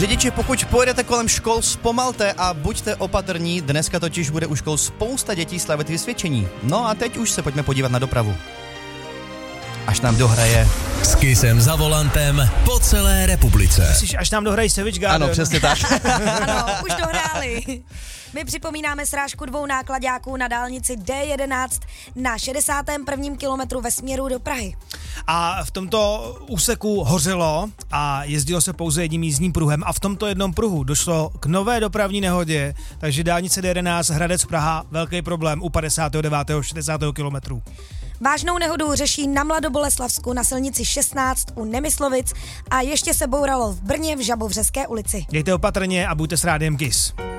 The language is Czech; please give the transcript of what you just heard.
Řidiči, pokud pojedete kolem škol, zpomalte a buďte opatrní, dneska totiž bude u škol spousta dětí slavit vysvědčení. No a teď už se pojďme podívat na dopravu. Až nám dohraje S Kissem za volantem po celé republice. Myslíš, až nám dohrají Savage Garden? Ano, přesně tak. Ano, už dohráli. My připomínáme srážku 2 náklaďáků na dálnici D11 na 61. kilometru ve směru do Prahy. A v tomto úseku hořelo a jezdilo se pouze jedním jízdním pruhem a v tomto jednom pruhu došlo k nové dopravní nehodě, takže dálnice D11 Hradec Praha, velký problém u 59. 60. kilometru. Vážnou nehodu řeší na Mladoboleslavsku na silnici 16 u Nemyslovic a ještě se bouralo v Brně v Žabovřeské ulici. Dejte opatrně a buďte s rádiem Kiss.